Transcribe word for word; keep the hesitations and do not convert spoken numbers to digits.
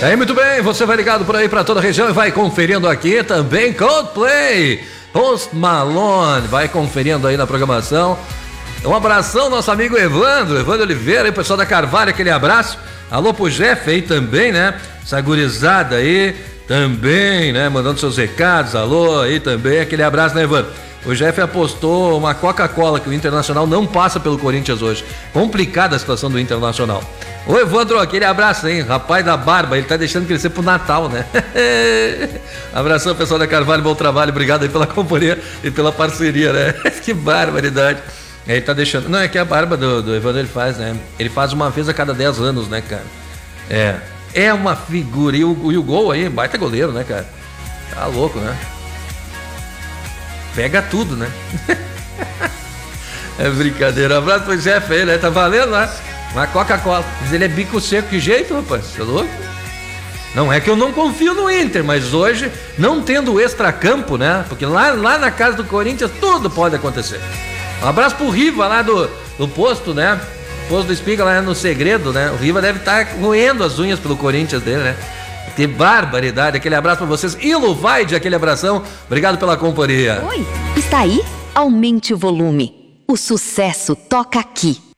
E aí, muito bem, você vai ligado por aí para toda a região e vai conferindo aqui também Coldplay, Post Malone, vai conferindo aí na programação. Um abração, nosso amigo Evandro, Evandro Oliveira, aí, pessoal da Carvalho, aquele abraço. Alô pro Jeff aí também, né? Essa gurizada aí também, né? Mandando seus recados, alô aí também, aquele abraço, né, Evandro? O Jeff apostou uma Coca-Cola que o Internacional não passa pelo Corinthians hoje. Complicada a situação do Internacional. Ô Evandro, aquele abraço, hein? Rapaz da barba, ele tá deixando crescer pro Natal, né? Abração, pessoal da Carvalho, bom trabalho, obrigado aí pela companhia e pela parceria, né? Que barbaridade. Ele tá deixando... Não, é que a barba do, do Evandro ele faz, né? Ele faz uma vez a cada dez anos, né, cara? É. É uma figura. E o, e o gol aí, baita goleiro, né, cara? Tá louco, né? Pega tudo, né? É brincadeira. Um abraço pro Jeff aí, né? Tá valendo, né? Uma Coca-Cola. Mas ele é bico seco, que jeito, rapaz? Tá louco? Não é que eu não confio no Inter, mas hoje, não tendo extracampo, né? Porque lá, lá na casa do Corinthians tudo pode acontecer. Um abraço pro Riva lá do, do posto, né? Posto do Espiga lá no Segredo, né? O Riva deve estar tá roendo as unhas pelo Corinthians dele, né? Que barbaridade. Aquele abraço pra vocês. Ilo Vaide, aquele abração. Obrigado pela companhia. Oi, está aí? Aumente o volume. O sucesso toca aqui.